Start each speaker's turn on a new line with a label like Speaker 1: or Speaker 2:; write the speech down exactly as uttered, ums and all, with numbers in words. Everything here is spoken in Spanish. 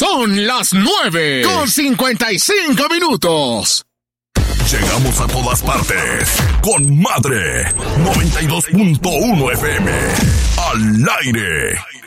Speaker 1: Son las nueve con cincuenta y cinco minutos.
Speaker 2: Llegamos a todas partes con Madre noventa y dos punto uno F M. Al aire.